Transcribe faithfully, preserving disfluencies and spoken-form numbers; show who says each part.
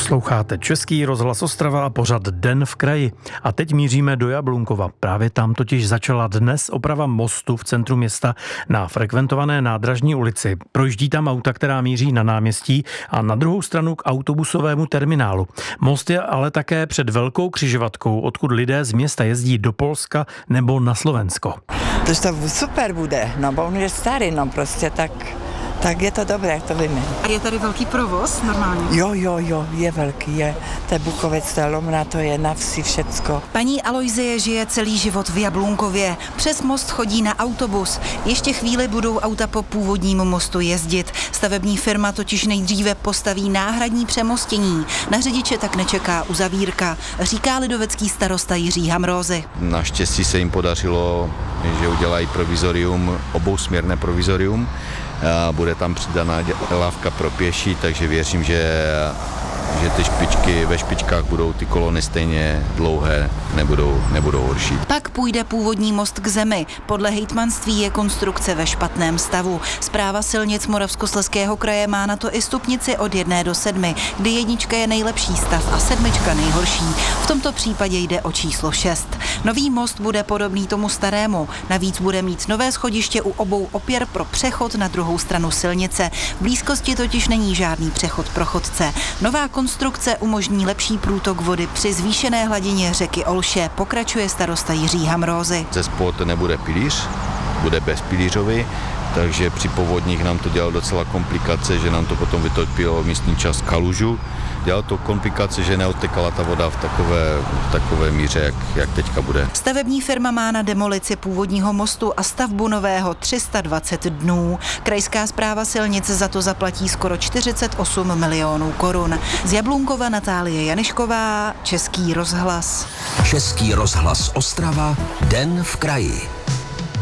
Speaker 1: Posloucháte Český rozhlas Ostrava a pořad Den v kraji. A teď míříme do Jablunkova. Právě tam totiž začala dnes oprava mostu v centru města na frekventované Nádražní ulici. Projíždí tam auta, která míří na náměstí a na druhou stranu k autobusovému terminálu. Most je ale také před velkou křižovatkou, odkud lidé z města jezdí do Polska nebo na Slovensko.
Speaker 2: To to super bude, no bo on je starý, no prostě tak... Tak je to dobré, jak to víme.
Speaker 3: A je tady velký provoz normálně?
Speaker 2: Jo, jo, jo, je velký, je. To je Buchovec, to je Lomna, to je na vsi všecko.
Speaker 3: Paní Alojzie žije celý život v Jablunkově. Přes most chodí na autobus. Ještě chvíli budou auta po původním mostu jezdit. Stavební firma totiž nejdříve postaví náhradní přemostění. Na řidiče tak nečeká uzavírka, říká lidovecký starosta Jiří Hamrózy.
Speaker 4: Naštěstí se jim podařilo, že udělají provizorium, obousměrné provizorium. Bude tam přidaná lávka pro pěší, takže věřím, že, že ty špičky, ve špičkách budou ty kolony stejně dlouhé, nebudou, nebudou horší.
Speaker 3: Pak půjde původní most k zemi. Podle hejtmanství je konstrukce ve špatném stavu. Správa silnic Moravskoslezského kraje má na to i stupnici od jedné do sedmi, kdy jednička je nejlepší stav a sedmička nejhorší. V tomto případě jde o číslo šest. Nový most bude podobný tomu starému. Navíc bude mít nové schodiště u obou opěr pro přechod na druhou stranu silnice. V blízkosti totiž není žádný přechod pro chodce. Nová konstrukce umožní lepší průtok vody při zvýšené hladině řeky Olše, pokračuje starosta Jiří Hamrózy.
Speaker 4: Ze spod nebude pilíř, bude bezpilířový, takže při povodních nám to dělalo docela komplikace, že nám to potom vytopilo místní část kalužu. Dělalo to komplikace, že neodtekala ta voda v takové, v takové míře, jak, jak teďka bude.
Speaker 3: Stavební firma má na demolici původního mostu a stavbu nového tři sta dvacet dnů. Krajská správa silnic za to zaplatí skoro čtyřicet osm milionů korun. Z Jablunkova Natálie Janišková, Český rozhlas.
Speaker 5: Český rozhlas Ostrava, Den v kraji.